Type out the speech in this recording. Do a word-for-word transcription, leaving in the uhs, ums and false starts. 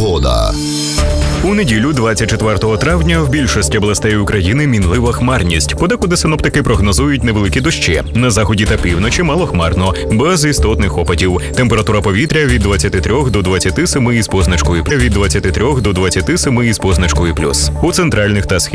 Погода. У неділю, двадцять четвертого травня, в більшості областей України мінлива хмарність. Подекуди синоптики прогнозують невеликі дощі. На заході та півночі малохмарно, без істотних опадів. Температура повітря від двадцяти трьох до двадцяти семи із позначкою від двадцяти трьох до двадцяти семи із позначкою плюс. У центральних та східних